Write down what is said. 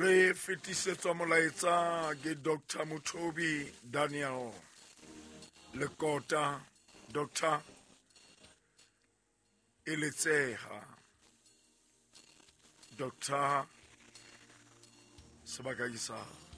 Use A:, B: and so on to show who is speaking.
A: Re fetisetswa molaetsa ke Dr. Muthobi Daniel Lekota, Dr. Eletseha, Dr. Sebakagisa.